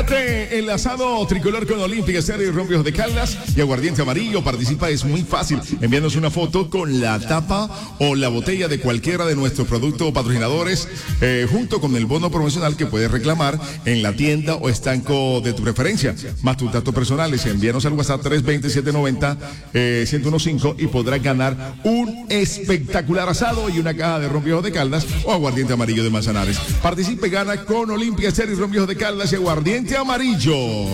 Regálate el asado tricolor con Olímpica Estéreo y Ron Viejos de Caldas y aguardiente amarillo. Participa, es muy fácil. Envíanos una foto con la tapa o la botella de cualquiera de nuestros productos patrocinadores, junto con el bono promocional que puedes reclamar en la tienda o estanco de tu preferencia, más tus datos personales. Envíanos al WhatsApp 320-790-1015 y podrás ganar un espectacular asado y una caja de Ron Viejos de Caldas o aguardiente amarillo de Manzanares. Participe y gana con Olimpia Estéreo y Ron Viejos de Caldas y aguardiente amarillo.